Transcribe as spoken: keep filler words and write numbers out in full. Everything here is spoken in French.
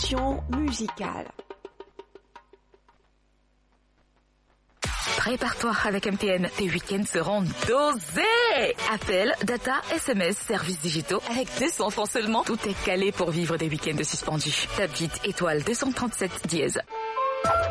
sélection musicale. Prépare-toi avec M T N, tes week-ends seront dosés. Appel, data, S M S, services digitaux avec deux cents francs seulement. Tout est calé pour vivre des week-ends suspendus. Tape vite étoile deux cent trente-sept dièse.